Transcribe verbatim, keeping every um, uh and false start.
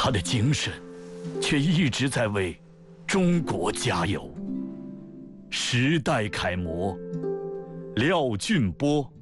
他的精神却一直在为中国加油。时代楷模廖俊波。